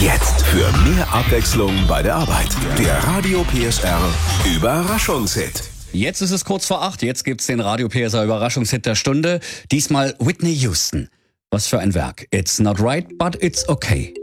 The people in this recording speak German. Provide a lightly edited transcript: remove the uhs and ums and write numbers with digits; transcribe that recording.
Jetzt für mehr Abwechslung bei der Arbeit. Der Radio PSR Überraschungshit. Jetzt ist es kurz vor 8, jetzt gibt's den Radio PSR Überraschungshit der Stunde. Diesmal Whitney Houston. Was für ein Werk. It's not right, but it's okay.